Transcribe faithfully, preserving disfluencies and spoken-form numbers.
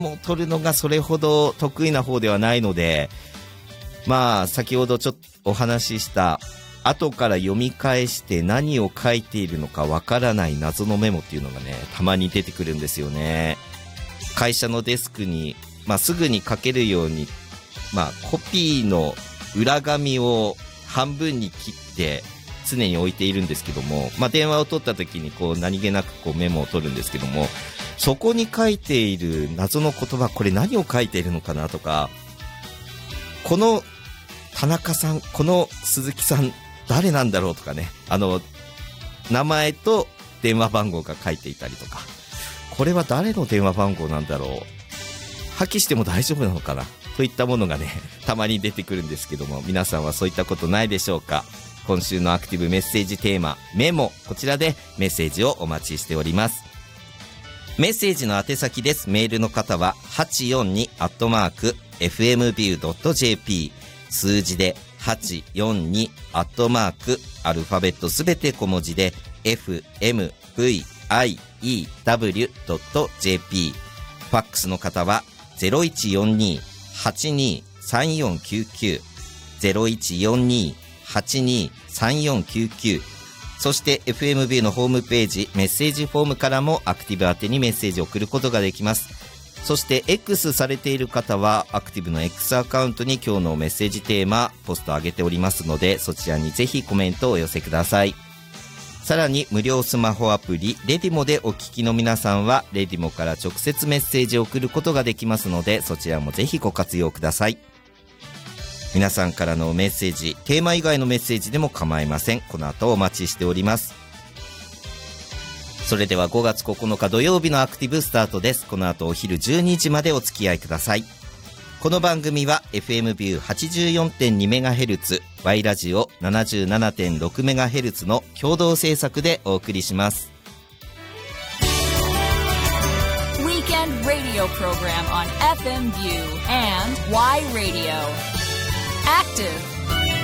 もう取るのがそれほど得意な方ではないので、まあ先ほどちょっとお話しした後から読み返して何を書いているのかわからない謎のメモっていうのがね、たまに出てくるんですよね。会社のデスクに、まあ、すぐに書けるように、まあ、コピーの裏紙を半分に切って常に置いているんですけども、まあ、電話を取った時にこう何気なくこうメモを取るんですけども、そこに書いている謎の言葉、これ何を書いているのかなとか、この田中さん、この鈴木さん誰なんだろうとかね、あの名前と電話番号が書いていたりとか、これは誰の電話番号なんだろう、破棄しても大丈夫なのかなといったものがね、たまに出てくるんですけども、皆さんはそういったことないでしょうか。今週のアクティブメッセージテーマメモ、こちらでメッセージをお待ちしております。メッセージの宛先です。メールの方は はちよんに アットマーク エフエムビュー ドット ジェーピー、 数字ではちよんに アットマークアルファベットすべて小文字で エフエムビーイーダブリュー ドット ジェーピー、 ファックスの方は ゼロいちよんに はちに さんよんきゅうきゅう ゼロいちよんに はちに さんよんきゅうきゅう、そして エフエムビー のホームページメッセージフォームからもアクティブ宛てにメッセージを送ることができます。そして X されている方はアクティブの X アカウントに今日のメッセージテーマポスト上げておりますので、そちらにぜひコメントをお寄せください。さらに無料スマホアプリレディモでお聞きの皆さんはレディモから直接メッセージを送ることができますので、そちらもぜひご活用ください。皆さんからのメッセージ、テーマ以外のメッセージでも構いません。この後お待ちしております。それではごがつここのか土曜日のアクティブスタートです。この後お昼じゅうにじまでお付き合いください。この番組は エフエムビューはちじゅうよんてんにメガヘルツ、Y ラジオ ななじゅうななてんろくメガヘルツ の共同制作でお送りします。 Weekend radio program on エフエム View and Y Radio. Active